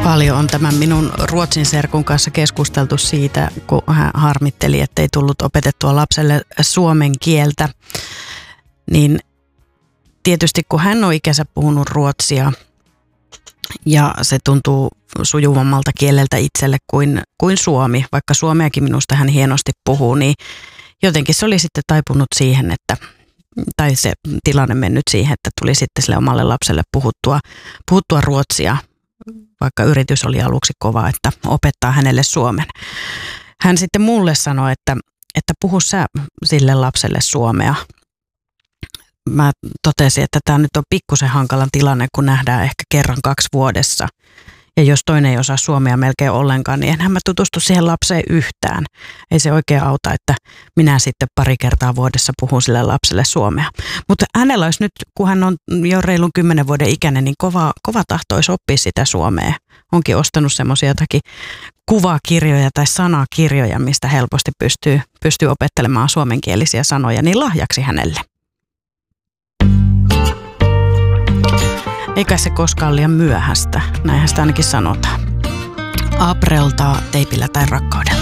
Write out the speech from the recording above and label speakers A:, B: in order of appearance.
A: Paljon on tämän minun Ruotsin serkun kanssa keskusteltu siitä, kun hän harmitteli, ettei tullut opetettua lapselle suomen kieltä. Niin tietysti kun hän on ikänsä puhunut ruotsia ja se tuntuu sujuvammalta kieleltä itselle kuin suomi, vaikka suomeakin minusta hän hienosti puhuu, niin jotenkin se oli sitten taipunut siihen, tai se tilanne mennyt siihen, että tuli sitten sille omalle lapselle puhuttua ruotsia, vaikka yritys oli aluksi kova, että opettaa hänelle suomen. Hän sitten mulle sanoi, että puhu sä sille lapselle suomea. Mä totesin, että tämä nyt on pikkusen hankalan tilanne, kun nähdään ehkä kerran 2 vuodessa. Ja jos toinen ei osaa suomea melkein ollenkaan, niin enhän mä tutustu siihen lapseen yhtään. Ei se oikein auta, että minä sitten 2 kertaa vuodessa puhun sille lapselle suomea. Mutta hänellä olisi nyt, kun hän on jo reilun 10 vuoden ikäinen, niin kova tahto olisi oppia sitä suomea. Onkin ostanut semmoisia jotakin kuvakirjoja tai sanakirjoja, mistä helposti pystyy opettelemaan suomenkielisiä sanoja, niin lahjaksi hänelle. Eikä se koskaan liian myöhäistä, näinhän sitä ainakin sanotaan. Abrelta teipillä tai rakkaudella.